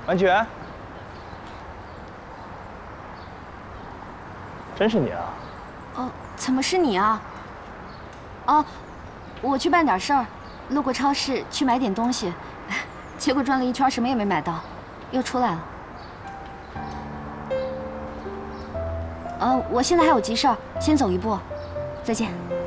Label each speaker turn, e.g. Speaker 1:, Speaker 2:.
Speaker 1: 完全，真是你啊！
Speaker 2: 哦，怎么是你啊？哦，我去办点事儿，路过超市去买点东西，结果转了一圈什么也没买到，又出来了。我现在还有急事儿，先走一步，再见。